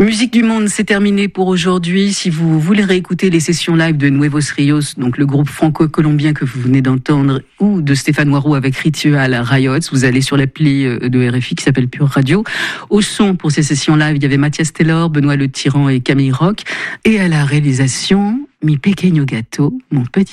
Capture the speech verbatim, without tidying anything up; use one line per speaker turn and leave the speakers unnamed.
Musique du Monde, c'est terminé pour aujourd'hui. Si vous voulez réécouter les sessions live de Nuevos Rios, donc le groupe franco-colombien que vous venez d'entendre, ou de Stéphane Moirou avec Ritual Riots, vous allez sur l'appli de R F I qui s'appelle Pure Radio. Au son, pour ces sessions live, il y avait Mathias Taylor, Benoît Le Tyran et Camille Rock. Et à la réalisation, Mi Pequeño Gato, mon petit